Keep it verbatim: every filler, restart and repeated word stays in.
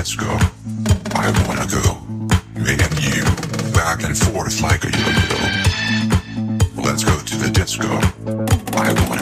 disco. I wanna go, me and you, back and forth like a yo-yo. Let's go to the disco. I wanna